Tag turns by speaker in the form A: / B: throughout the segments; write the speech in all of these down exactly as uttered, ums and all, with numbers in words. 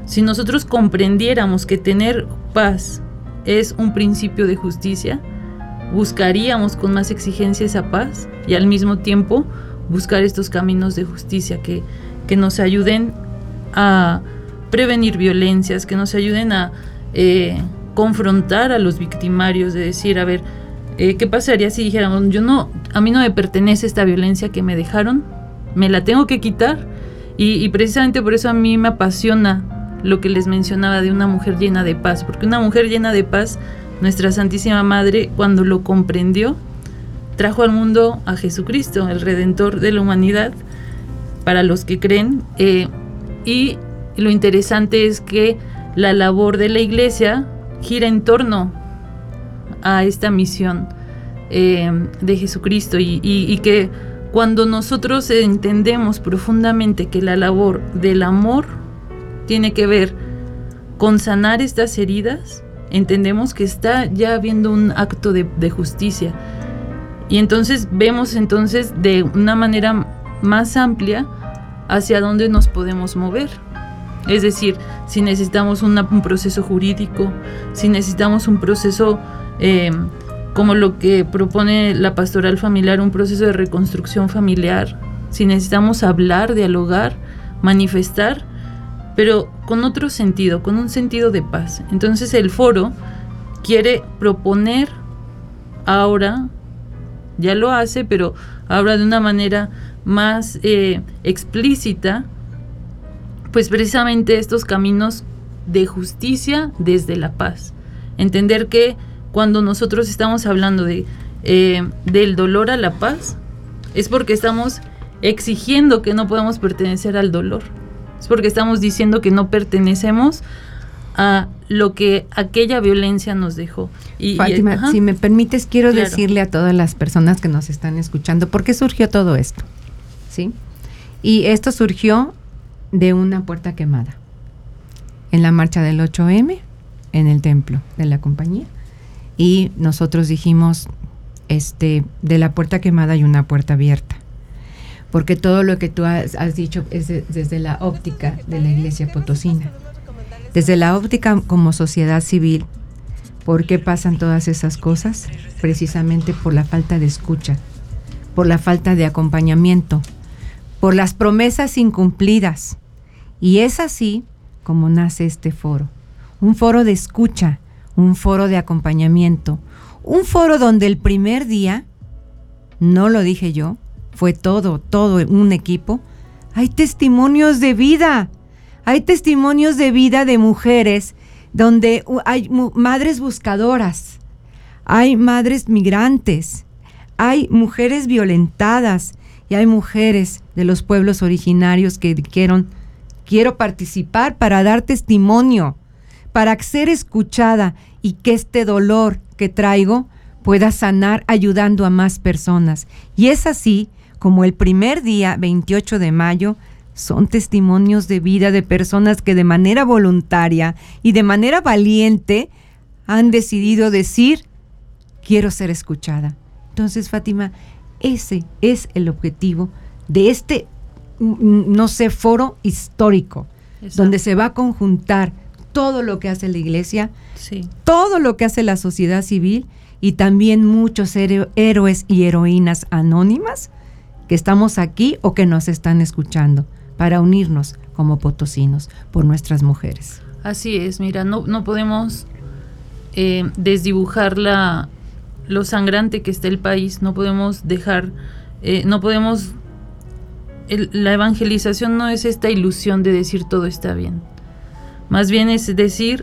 A: Si nosotros comprendiéramos que tener paz es un principio de justicia, buscaríamos con más exigencia esa paz y al mismo tiempo buscar estos caminos de justicia que, que nos ayuden a prevenir violencias, que nos ayuden a eh, confrontar a los victimarios, de decir, a ver, eh, ¿qué pasaría si dijéramos, yo no, a mí no me pertenece esta violencia que me dejaron, me la tengo que quitar? Y, y precisamente por eso a mí me apasiona lo que les mencionaba de una mujer llena de paz, porque una mujer llena de paz, nuestra Santísima Madre, cuando lo comprendió, trajo al mundo a Jesucristo, el Redentor de la humanidad, para los que creen, eh, y lo interesante es que la labor de la Iglesia gira en torno a esta misión eh, de Jesucristo, y, y, y que cuando nosotros entendemos profundamente que la labor del amor tiene que ver con sanar estas heridas, entendemos que está ya habiendo un acto de, de justicia. Y entonces vemos entonces de una manera más amplia hacia dónde nos podemos mover. Es decir, si necesitamos una, un proceso jurídico, si necesitamos un proceso eh, como lo que propone la pastoral familiar, un proceso de reconstrucción familiar, si necesitamos hablar, dialogar, manifestar, pero con otro sentido, con un sentido de paz. Entonces el foro quiere proponer ahora, ya lo hace, pero ahora de una manera más eh, explícita, pues precisamente estos caminos de justicia desde la paz. Entender que cuando nosotros estamos hablando de eh, del dolor a la paz, es porque estamos exigiendo que no podemos pertenecer al dolor. Es porque estamos diciendo que no pertenecemos a lo que aquella violencia nos dejó. Y,
B: Fátima,
A: y,
B: si me permites, quiero
A: claro.
B: decirle a todas las personas que nos están escuchando, ¿por qué surgió todo esto? ¿Sí? Y esto surgió de una puerta quemada en la marcha del ocho eme en el templo de la compañía, y nosotros dijimos, este, de la puerta quemada hay una puerta abierta, porque todo lo que tú has, has dicho es de, desde la óptica de la Iglesia Potosina, desde la óptica como sociedad civil. ¿Por qué pasan todas esas cosas? Precisamente por la falta de escucha, por la falta de acompañamiento, por las promesas incumplidas. Y es así como nace este foro, un foro de escucha, un foro de acompañamiento, un foro donde el primer día, no lo dije yo, fue todo, todo un equipo, hay testimonios de vida, hay testimonios de vida de mujeres, donde hay madres buscadoras, hay madres migrantes, hay mujeres violentadas y hay mujeres de los pueblos originarios que dijeron, quiero participar para dar testimonio, para ser escuchada y que este dolor que traigo pueda sanar ayudando a más personas. Y es así como el primer día, veintiocho de mayo, son testimonios de vida de personas que de manera voluntaria y de manera valiente han decidido decir, quiero ser escuchada. Entonces, Fátima, ese es el objetivo de este, no sé, foro histórico, exacto, donde se va a conjuntar todo lo que hace la Iglesia, sí, todo lo que hace la sociedad civil y también muchos héro- héroes y heroínas anónimas que estamos aquí o que nos están escuchando, para unirnos como potosinos por nuestras mujeres.
A: Así es, mira, no, no podemos eh, desdibujar la, lo sangrante que está el país, no podemos dejar, eh, no podemos, el, la evangelización no es esta ilusión de decir todo está bien, más bien es decir,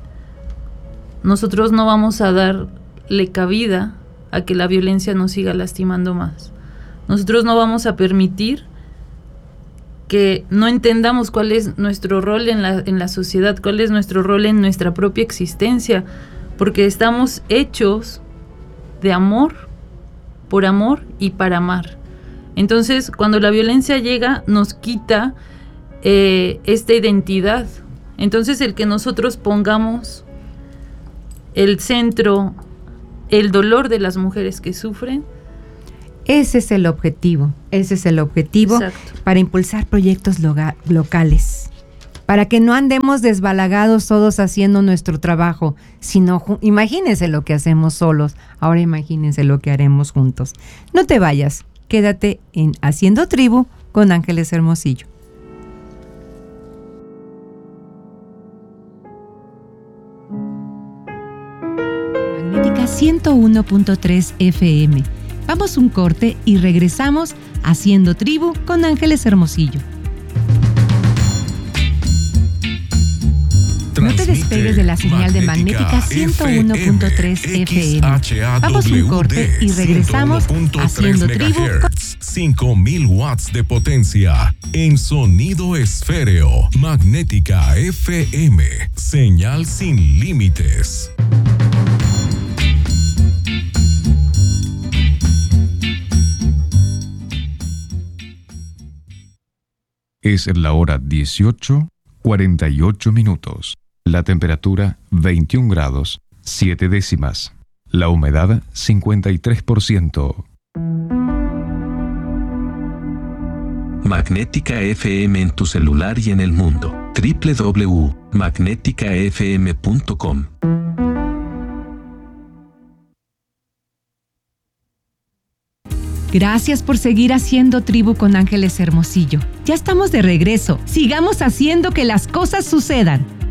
A: nosotros no vamos a darle cabida a que la violencia nos siga lastimando más, nosotros no vamos a permitir que no entendamos cuál es nuestro rol en la, en la sociedad, cuál es nuestro rol en nuestra propia existencia, porque estamos hechos de amor, por amor y para amar. Entonces, cuando la violencia llega, nos quita eh, esta identidad. Entonces, el que nosotros pongamos el centro, el dolor de las mujeres que sufren,
B: ese es el objetivo, ese es el objetivo. Exacto. Para impulsar proyectos loga- locales, para que no andemos desbalagados todos haciendo nuestro trabajo, sino imagínense lo que hacemos solos, ahora imagínense lo que haremos juntos. No te vayas, quédate en Haciendo Tribu con Ángeles Hermosillo. Magnética ciento uno punto tres F M. Vamos un corte y regresamos Haciendo Tribu con Ángeles Hermosillo. No te despegues de la señal de Magnética ciento uno punto tres F M. Vamos un corte y regresamos Haciendo Tribu con
C: cinco mil watts de potencia en sonido esféreo. Magnética F M. Señal sin límites. Es la hora dieciocho, cuarenta y ocho minutos. La temperatura veintiún grados, siete décimas. La humedad cincuenta y tres por ciento.
D: Magnética F M en tu celular y en el mundo. doble u doble u doble u punto magnética f m punto com.
B: Gracias por seguir haciendo tribu con Ángeles Hermosillo. Ya estamos de regreso. Sigamos haciendo que las cosas sucedan.